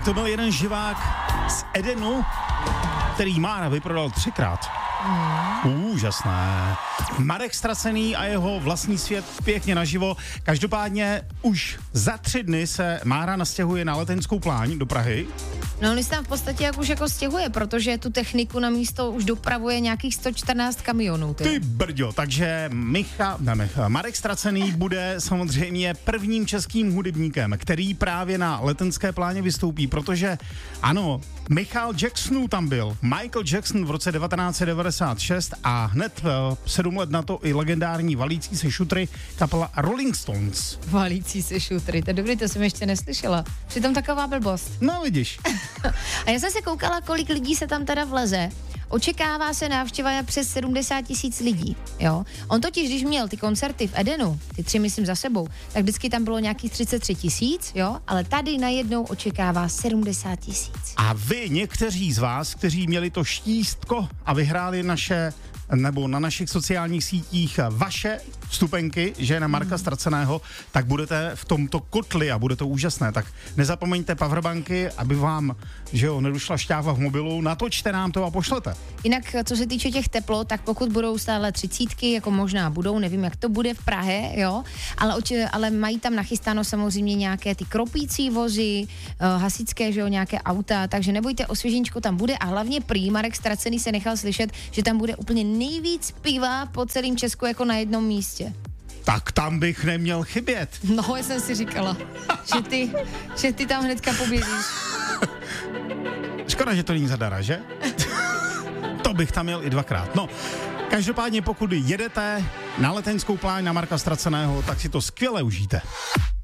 to byl jeden živák z Edenu, který Mára vyprodal 3krát. Úžasné. Marek Ztracený a jeho vlastní svět pěkně naživo. Každopádně už za 3 dny se Mára nastěhuje na Letenskou pláň do Prahy. No on se tam v podstatě jak už jako stěhuje, protože tu techniku na místo už dopravuje nějakých 114 kamionů. Ty brďo, takže Marek Ztracený bude samozřejmě prvním českým hudebníkem, který právě na Letenské pláně vystoupí, protože ano, Michael Jacksonů tam byl, Michael Jackson v roce 1996 a hned 7 let na to i legendární valící se šutry kapela Rolling Stones. Valící se šutry, to je dobrý, to jsem ještě neslyšela. Přitom taková blbost. No vidíš. A já jsem se koukala, kolik lidí se tam teda vleze. Očekává se návštěva přes 70 000 lidí, jo. On totiž, když měl ty koncerty v Edenu, ty 3 myslím za sebou, tak vždycky tam bylo nějakých 33 000, jo, ale tady najednou očekává 70 000. A vy, někteří z vás, kteří měli to štístko a vyhráli nebo na našich sociálních sítích vaše vstupenky, že na Marka Ztraceného, tak budete v tomto kotli a bude to úžasné. Tak nezapomeňte powerbanky, aby vám, že jo, nedošla šťáva v mobilu, natočte nám to a pošlete. Jinak, co se týče těch teplot, tak pokud budou stále 30, jako možná budou, nevím, jak to bude v Prahe, jo, ale mají tam nachystáno samozřejmě nějaké ty kropící vozy, hasičské, že jo, nějaké auta, takže nebojte, osvěžíčko tam bude a hlavně prý Marek Ztracený se nechal slyšet, že tam bude úplně nejvíc piva po celém Česku jako na jednom místě. Tak tam bych neměl chybět. No, já jsem si říkala, že ty tam hnedka poběžíš. Škoda, že to není zadara, že? To bych tam měl i 2krát. No, každopádně pokud jedete na Letenskou pláň na Marka Ztraceného, tak si to skvěle užijte.